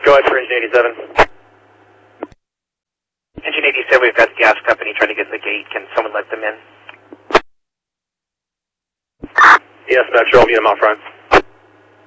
Go ahead for engine 87. Engine 87, we've got the gas company trying to get to the gate. Can someone let them in? Yes, Metro, I'll meet them out front.